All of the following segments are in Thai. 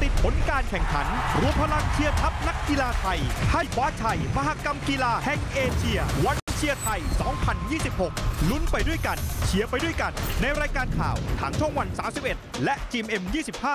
ติดผลการแข่งขันรวมพลังเชียร์ทัพนักกีฬาไทยให้คว้าชัยมหกรรมกีฬาแห่งเอเชียวันเชียร์ไทย 2026 ลุ้นไปด้วยกันเชียร์ไปด้วยกันในรายการข่าวทางช่องวัน 31 และ GMM 25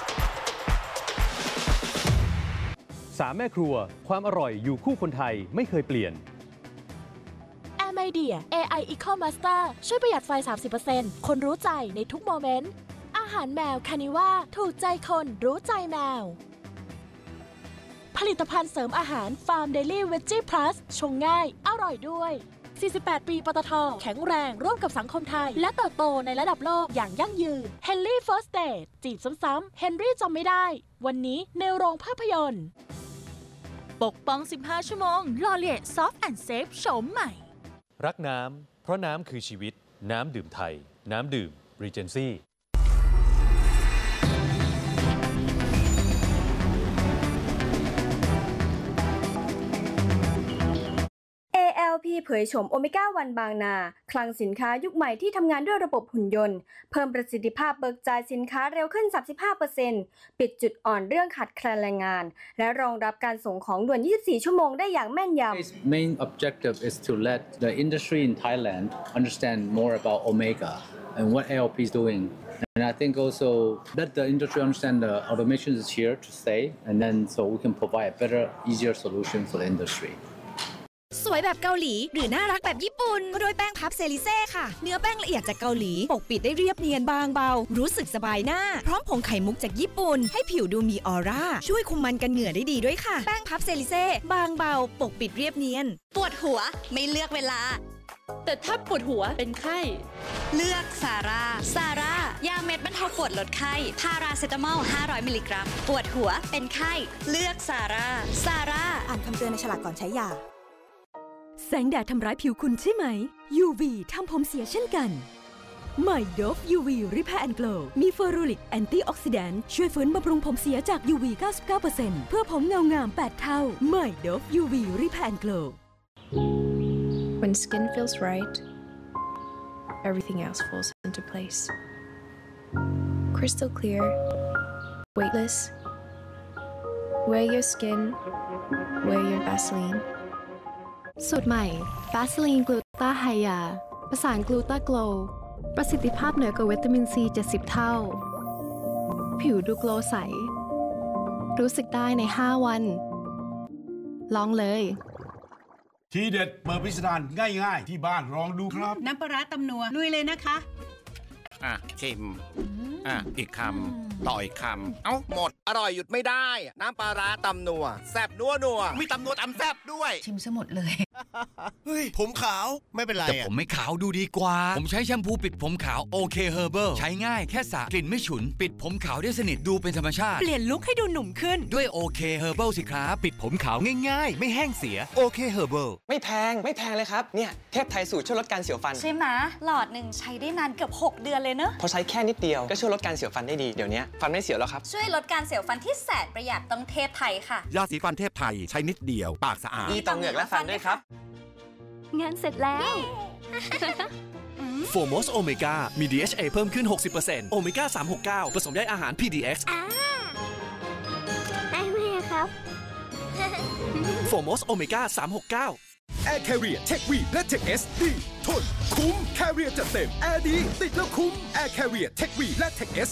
3 แม่ครัวความอร่อยอยู่คู่คนไทยไม่เคยเปลี่ยน Media AI Eco Master ช่วยประหยัดไฟ 30% คนรู้ใจในทุกโมเมนต์อาหารแมวคานิว่าถูกใจคนรู้ใจแมวผลิตภัณฑ์เสริมอาหาร Farm Daily Veggie Plus ชงง่ายอร่อยด้วย48 ปีปตท.แข็งแรงร่วมกับสังคมไทยและเติบโตในระดับโลกอย่างยั่งยืน Henry First Date จีบซ้ำๆ Henry จำไม่ได้วันนี้ในโรงภาพยนตร์ปกป้อง 15 ชั่วโมงลอเลียซอฟต์แอนด์เซฟโฉมใหม่รักน้ำเพราะน้ำคือชีวิตน้ำดื่มไทยน้ำดื่ม Regency ALP เผยโฉมโอเมก้าวันบางนาคลังสินค้ายุคใหม่ที่ทำงานด้วยระบบหุ่นยนต์เพิ่มประสิทธิภาพเบิกจ่ายสินค้าเร็วขึ้น 35% ปิดจุดอ่อนเรื่องขาดแคลนแรงงานและรองรับการส่งของด่วน 24 ชั่วโมงได้อย่างแม่นยำ Its main objective is to let the industry in Thailand understand more about Omega and what ALP is doing. And I think also let the industry understand the automation is here to stay, and then so we can provide a better, easier solution for the industry. สวยแบบเกาหลีหรือน่ารักแบบญี่ปุ่นก็ด้วยแป้งพับเซริเซ่ค่ะเนื้อแป้งละเอียดจากเกาหลีปกปิดได้เรียบเนียนบางเบารู้สึกสบายหน้าพร้อมผงไข่มุกจากญี่ปุ่นให้ผิวดูมีออร่าช่วยคุมมันกันเหงื่อได้ดีด้วยค่ะแป้งพับเซริเซ่บางเบาปกปิดเรียบเนียนปวดหัวไม่เลือกเวลาแต่ถ้าปวดหัวเป็นไข้เลือกซาร่ายาเม็ดบรรเทาปวดลดไข้พาราเซตามอล500 มิลลิกรัมปวดหัวเป็นไข้เลือกซาร่าอ่านคำเตือนในฉลากก่อนใช้ยาแสงแดดทำร้ายผิวคุณใช่ไหม UV ทำผมเสียเช่นกันใหม่ Dove UV Repair and Glow มีเฟอรูริกแอนตี้ออกซิแดนต์ช่วยฟื้นบำรุงผมเสียจาก UV 99% เพื่อผมเงางาม 8 เท่าใหม่ Dove UV Repair and Glow When skin feels right, everything else falls into place. Crystal clear, weightless. Wear your skin, wear your Vaseline. สูตรใหม่ Vaseline Gluta Hya ประสาน Gluta Glow ประสิทธิภาพเหนือกว่าวิตามินซี 70 เท่าผิวดูโกลว์ใสรู้สึกได้ใน 5 วันลองเลยทีเด็ดเปิดพิสดารง่ายๆที่บ้านลองดูครับน้ำปลาร้าตำนัวลุยเลยนะคะชิมอีกคำต่ออีกคำเอ้าหมดอร่อยหยุดไม่ได้น้ำปลาร้าตำนัวแซ่บนัวมีตำนัวตำแซ่บด้วยชิมซะหมดเลยเฮ้ยผมขาวไม่เป็นไรแต่ผมไม่ขาวดูดีกว่าผมใช้แชมพูปิดผมขาวโอเคเฮอร์เบิลใช้ง่ายแค่สระกลิ่นไม่ฉุนปิดผมขาวได้สนิทดูเป็นธรรมชาติเปลี่ยนลุคให้ดูหนุ่มขึ้นด้วยโอเคเฮอร์เบิลสิครับปิดผมขาวง่ายๆไม่แห้งเสียโอเคเฮอร์เบิลไม่แพงเลยครับเนี่ยเทพไทยสูตรช่วยลดการเสียวฟันใช่ไหมหลอดหนึ่งใช้ได้นานเกือบ6 เดือนเลยเนอะพอใช้แค่นิดเดียวก็ช่วยลดการเสียวฟันได้ดีเดี๋ยวนี้ฟันไม่เสียวแล้วครับช่วยลดการเสียวฟันที่แสนประหยัดต้องเทพไทยค่ะยาสีฟันเทพไทยใช้นิดเดียวปากสะอาดดีต่อเหงือกและฟันด้วยครับงานเสร็จแล้วโฟมอสโอเมก้ามี DHA เพิ่มขึ้น 60% โอเมก้า 369 ผสมได้อาหาร PDX ได้ไหมครับโฟมอสโอเมก้า 369 Air Carrier Tech V และ Tech S ดีทนคุ้ม Carrier จัดเต็มแอร์ดีติดแล้วคุ้ม Air Carrier Tech V และ Tech S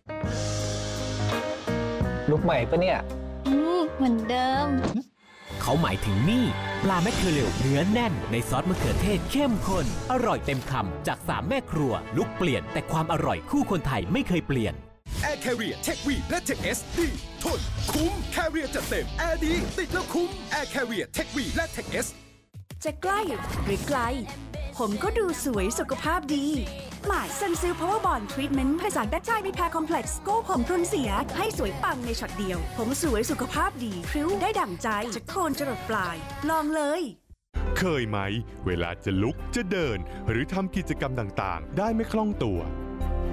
ลุกใหม่ปะเนี่ยเหมือนเดิมเขาหมายถึงนี่ปลาแมคเคอเรลเนื้อแน่นในซอสมะเขือเทศเข้มข้นอร่อยเต็มคำจาก3 แม่ครัวลุกเปลี่ยนแต่ความอร่อยคู่คนไทยไม่เคยเปลี่ยน Air Carrier Tech V และ Tech S ดีทนคุ้ม Carrier จัดเต็มแอร์ดีติดแล้วคุ้ม Air Carrier Tech V และ Tech S จะใกล้หรือไกลผมก็ดูสวยสุขภาพดีหมายซันซิลพาวเวอร์บอนด์ทรีทเมนต์ผสานแบคไทรีแพร์คอมเพล็กซ์โก้ผมพรุนเสียให้สวยปังในช็อตเดียวผมสวยสุขภาพดีพริ้วได้ดั่งใจจากโคนจรดปลายลองเลยเคยไหมเวลาจะลุกจะเดินหรือทำกิจกรรมต่างๆได้ไม่คล่องตัว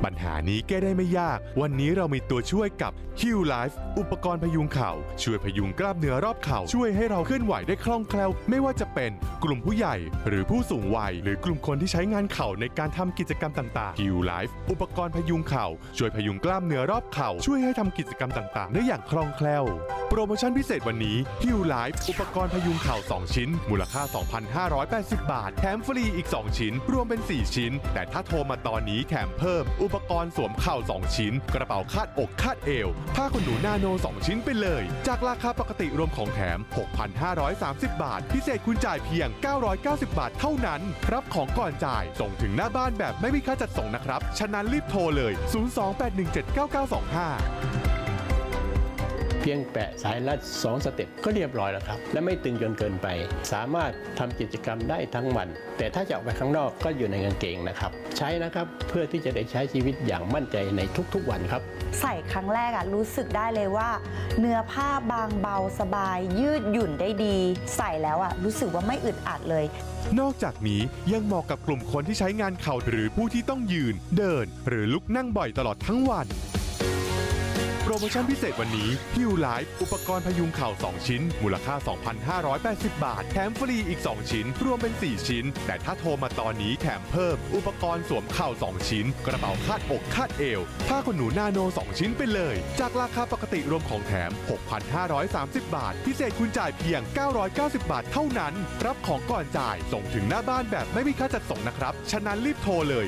ปัญหานี้แก้ได้ไม่ยากวันนี้เรามีตัวช่วยกับ Heal Life อุปกรณ์พยุงเข่าช่วยพยุงกล้ามเนื้อรอบเข่าช่วยให้เราเคลื่อนไหวได้คล่องแคล่วไม่ว่าจะเป็นกลุ่มผู้ใหญ่หรือผู้สูงวัยหรือกลุ่มคนที่ใช้งานเข่าในการทำกิจกรรมต่างๆ Heal Life อุปกรณ์พยุงเข่าช่วยพยุงกล้ามเนื้อรอบเข่าช่วยให้ทำกิจกรรมต่างๆได้อย่างคล่องแคล่วโปรโมชั่นพิเศษวันนี้ Heal Life อุปกรณ์พยุงเข่า2ชิ้นมูลค่า 2,580 บาทแถมฟรีอีก2ชิ้นรวมเป็น4ชิ้นแต่ถ้าโทรมาตอนนี้แถมเพิ่มอุปกรณ์สวมเข่า2ชิ้นกระเป๋าคาดอกคาดเอวผ้าขนหนูนาโน2ชิ้นไปเลยจากราคาปกติรวมของแถม 6,530 บาทพิเศษคุณจ่ายเพียง990 บาทเท่านั้นรับของก่อนจ่ายส่งถึงหน้าบ้านแบบไม่มีค่าจัดส่งนะครับฉะนั้นรีบโทรเลย028179925 เพียงแปะสายละ2 สเต็ปก็เรียบร้อยแล้วครับและไม่ตึงจนเกินไปสามารถทำกิจกรรมได้ทั้งวันแต่ถ้าจะออกไปข้างนอกก็อยู่ในกางเกงนะครับใช้นะครับเพื่อที่จะได้ใช้ชีวิตอย่างมั่นใจในทุกๆวันครับใส่ครั้งแรกรู้สึกได้เลยว่าเนื้อผ้าบางเบาสบายยืดหยุ่นได้ดีใส่แล้วรู้สึกว่าไม่อึดอัดเลยนอกจากนี้ยังเหมาะกับกลุ่มคนที่ใช้งานเข่าหรือผู้ที่ต้องยืนเดินหรือลุกนั่งบ่อยตลอดทั้งวันโปรโมชั่นพิเศษวันนี้ Heal Life อุปกรณ์พยุงเข่า2ชิ้นมูลค่า 2,580 บาทแถมฟรีอีก2ชิ้นรวมเป็น4ชิ้นแต่ถ้าโทรมาตอนนี้แถมเพิ่มอุปกรณ์สวมเข่า2ชิ้นกระเป๋าคาดอกคาดเอวผ้าขนหนูนาโน2ชิ้นไปเลยจากราคาปกติรวมของแถม 6,530 บาทพิเศษคุณจ่ายเพียง990 บาทเท่านั้นรับของก่อนจ่ายส่งถึงหน้าบ้านแบบไม่มีค่าจัดส่งนะครับฉะนั้นรีบโทรเลย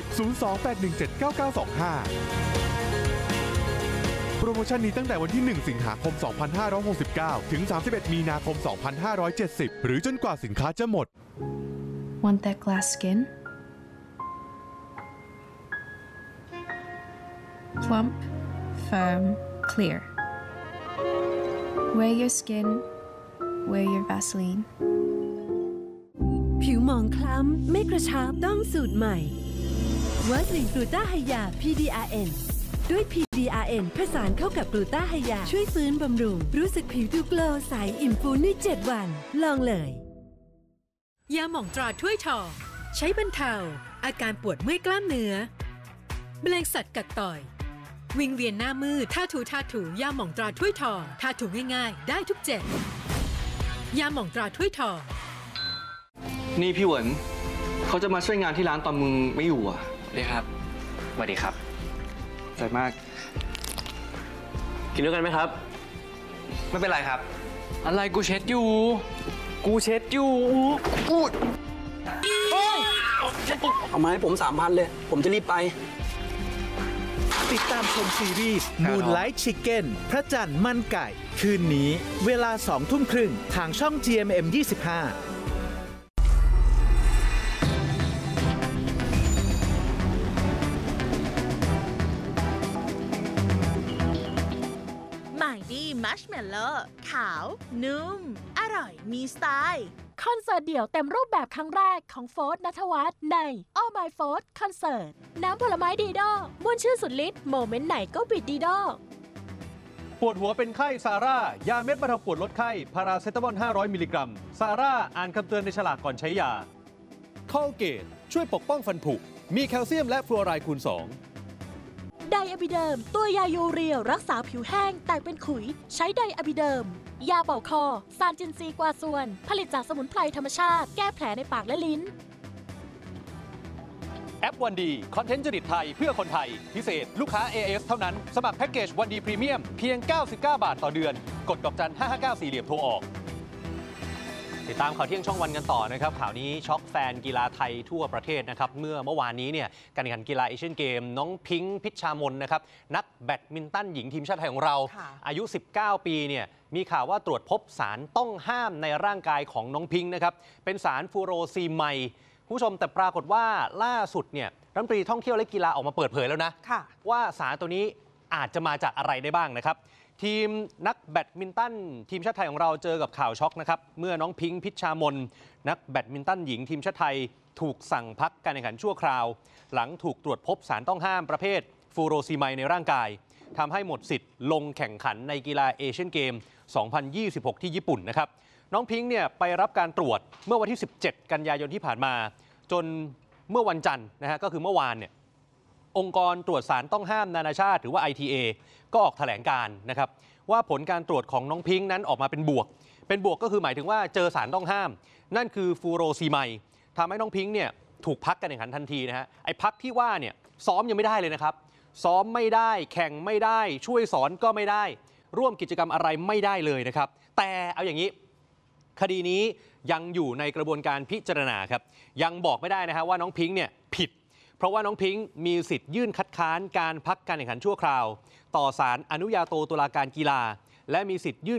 028179925โปรโมชั่นนี้ตั้งแต่วันที่ 1 สิงหาคม 2569 ถึง 31 มีนาคม 2570 หรือจนกว่าสินค้าจะหมด Want that glass skin? Plump, firm, clear. Wear your skin, wear your Vaseline. ผิวหมองคล้ำไม่กระชับต้องสูตรใหม่วัสลินกลูต้าไฮยา PDRNด้วย PDRN ผสานเข้ากับกลูต้าไฮยาช่วยฟื้นบำรุงรู้สึกผิวดูโกลว์ใสอิ่มฟูใน7 วันลองเลยยาหม่องตราถ้วยทองใช้บรรเทาอาการปวดเมื่อยกล้ามเนื้อแมลงสัตว์กัดต่อยวิงเวียนหน้ามืดท่าถูยาหม่องตราถ้วยทองท่าถูง่ายๆได้ทุกเจ็บยาหม่องตราถ้วยทองนี่พี่เหวินเขาจะมาช่วยงานที่ร้านตอนมึงไม่อยู่อ่ะเลยครับสวัสดีครับสวยมากกินด้วยกันไหมครับไม่เป็นไรครับอะไรกูเช็ดอยู่เอามาให้ผม 3,000 เลยผมจะรีบไปติดตามชมซีรีส์ Moonlight Chicken พระจันทร์มันไก่คืนนี้เวลา 20:30 ทางช่อง GMM 25 มัชเมลโล่ขาวนุ่มอร่อยมีสไตล์คอนเสิร์ตเดี่ยวเต็มรูปแบบครั้งแรกของโฟร์ธ ณัฐวัฒน์ใน All My Fourth Concert น้ำผลไม้ดีดอม่วนชื่นสุดฤทธิ์โมเมนต์ไหนก็บิดดีดอปวดหัวเป็นไข้ซาร่ายาเม็ดบรรเทาปวดลดไข้พาราเซตามอล500 มิลลิกรัมซาร่าอ่านคำเตือนในฉลากก่อนใช้ยาคอลเกตช่วยปกป้องฟันผุมีแคลเซียมและฟลูออไรด์คูณ 2 ไดอะบิเดิมตัวยายูเรียรักษาผิวแห้งแตกเป็นขุยใช้ไดอะบิเดิมยาเป่าคอซานจินซีกวาส่วนผลิตจากสมุนไพรธรรมชาติแก้แผลในปากและลิ้นแอปวันดีคอนเทนต์จริตไทยเพื่อคนไทยพิเศษลูกค้า AS เท่านั้นสมัครแพ็กเกจวันดีพรีเมียมเพียง99 บาทต่อเดือนกดดอกจัน559 4เหลี่ยมโทรออกติดตามข่าวเที่ยงช่องวันกันต่อนะครับข่าวนี้ช็อกแฟนกีฬาไทยทั่วประเทศนะครับเมื่อวานนี้เนี่ยการแข่งขันกีฬาเอเชียนเกมน้องพิงค์พิชชามนนะครับนักแบดมินตันหญิงทีมชาติไทยของเราอายุ19 ปีเนี่ยมีข่าวว่าตรวจพบสารต้องห้ามในร่างกายของน้องพิงค์นะครับเป็นสารฟูโรซีไมด์ผู้ชมแต่ปรากฏว่าล่าสุดเนี่ยรัฐมนตรีท่องเที่ยวและกีฬาออกมาเปิดเผยแล้วนะว่าสารตัวนี้อาจจะมาจากอะไรได้บ้างนะครับทีมนักแบดมินตันทีมชาติไทยของเราเจอกับข่าวช็อกนะครับเมื่อน้องพิงค์พิชชามนนักแบดมินตันหญิงทีมชาติไทยถูกสั่งพักการแข่งขันชั่วคราวหลังถูกตรวจพบสารต้องห้ามประเภทฟูโรซีไมด์ในร่างกายทำให้หมดสิทธิ์ลงแข่งขันในกีฬาเอเชียนเกม 2026 ที่ญี่ปุ่นนะครับน้องพิงค์เนี่ยไปรับการตรวจเมื่อวันที่ 17 กันยายนที่ผ่านมาจนเมื่อวันจันทร์นะฮะก็คือเมื่อวานเนี่ยองค์กรตรวจสารต้องห้ามนานาชาติหรือว่า ITA ก็ออกแถลงการณ์นะครับว่าผลการตรวจของน้องพิงค์นั้นออกมาเป็นบวกก็คือหมายถึงว่าเจอสารต้องห้ามนั่นคือฟูโรซีไมด์ทำให้น้องพิงค์เนี่ยถูกพักการแข่งขันทันทีนะฮะไอ้พักที่ว่าเนี่ยซ้อมยังไม่ได้เลยนะครับซ้อมไม่ได้แข่งไม่ได้ช่วยสอนก็ไม่ได้ร่วมกิจกรรมอะไรไม่ได้เลยนะครับแต่เอาอย่างนี้คดีนี้ยังอยู่ในกระบวนการพิจารณาครับยังบอกไม่ได้นะฮะว่าน้องพิงค์เนี่ยผิดเพราะว่าน้องพิงค์มีสิทธิ์ยื่นคัดค้านการพักการแข่งขันชั่วคราวต่อศาลอนุญาโตตุลาการกีฬาและมีสิทธิ์ยื่น